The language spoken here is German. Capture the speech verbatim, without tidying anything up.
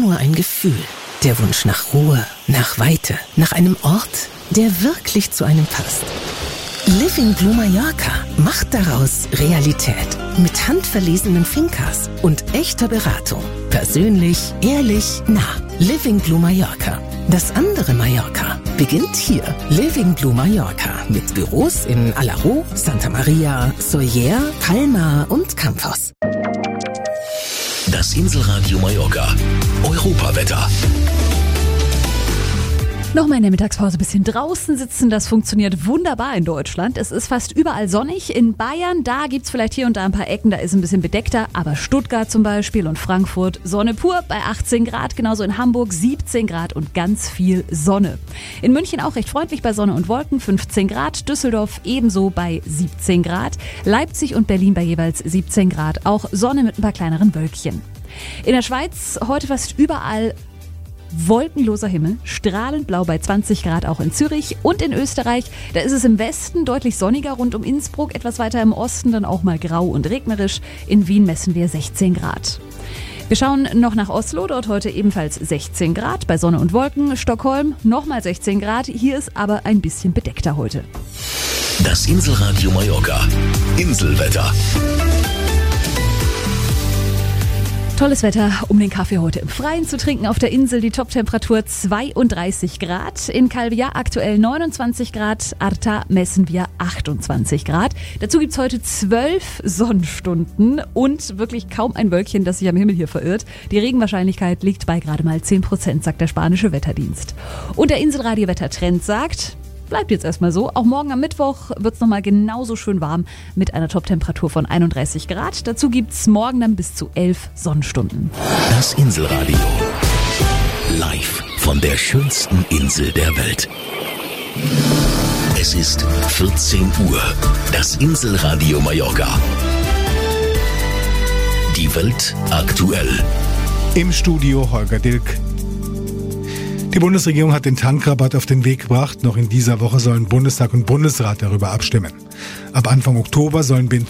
nur ein Gefühl. Der Wunsch nach Ruhe, nach Weite, nach einem Ort, der wirklich zu einem passt. Living Blue Mallorca macht daraus Realität. Mit handverlesenen Fincas und echter Beratung. Persönlich, ehrlich, nah. Living Blue Mallorca. Das andere Mallorca beginnt hier. Living Blue Mallorca mit Büros in Alaró, Santa Maria, Sóller, Palma und Campos. Das Inselradio Mallorca. Europawetter. Nochmal in der Mittagspause ein bisschen draußen sitzen, das funktioniert wunderbar in Deutschland. Es ist fast überall sonnig. In Bayern, da gibt's vielleicht hier und da ein paar Ecken, da ist ein bisschen bedeckter. Aber Stuttgart zum Beispiel und Frankfurt, Sonne pur bei achtzehn Grad. Genauso in Hamburg siebzehn Grad und ganz viel Sonne. In München auch recht freundlich bei Sonne und Wolken, fünfzehn Grad. Düsseldorf ebenso bei siebzehn Grad. Leipzig und Berlin bei jeweils siebzehn Grad. Auch Sonne mit ein paar kleineren Wölkchen. In der Schweiz heute fast überall wolkenloser Himmel, strahlend blau bei zwanzig Grad auch in Zürich und in Österreich. Da ist es im Westen deutlich sonniger rund um Innsbruck, etwas weiter im Osten dann auch mal grau und regnerisch. In Wien messen wir sechzehn Grad. Wir schauen noch nach Oslo, dort heute ebenfalls sechzehn Grad bei Sonne und Wolken. Stockholm nochmal sechzehn Grad, hier ist aber ein bisschen bedeckter heute. Das Inselradio Mallorca. Inselwetter. Tolles Wetter, um den Kaffee heute im Freien zu trinken. Auf der Insel die Toptemperatur zweiunddreißig Grad. In Calviá aktuell neunundzwanzig Grad. Arta messen wir achtundzwanzig Grad. Dazu gibt's heute zwölf Sonnenstunden und wirklich kaum ein Wölkchen, das sich am Himmel hier verirrt. Die Regenwahrscheinlichkeit liegt bei gerade mal zehn Prozent, sagt der spanische Wetterdienst. Und der Inselradio-Wettertrend sagt: Bleibt jetzt erstmal so. Auch morgen am Mittwoch wird es nochmal genauso schön warm mit einer Toptemperatur von einunddreißig Grad. Dazu gibt es morgen dann bis zu elf Sonnenstunden. Das Inselradio. Live von der schönsten Insel der Welt. Es ist vierzehn Uhr. Das Inselradio Mallorca. Die Welt aktuell. Im Studio Holger Dilk. Die Bundesregierung hat den Tankrabatt auf den Weg gebracht. Noch in dieser Woche sollen Bundestag und Bundesrat darüber abstimmen. Ab Anfang Oktober sollen